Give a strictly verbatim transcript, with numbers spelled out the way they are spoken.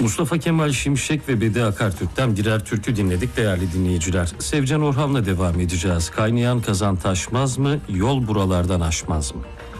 Mustafa Kemal Şimşek ve Bedi Akartürk'ten birer türkü dinledik değerli dinleyiciler. Sevcan Orhan'la devam edeceğiz. Kaynayan kazan taşmaz mı, yol buralardan aşmaz mı?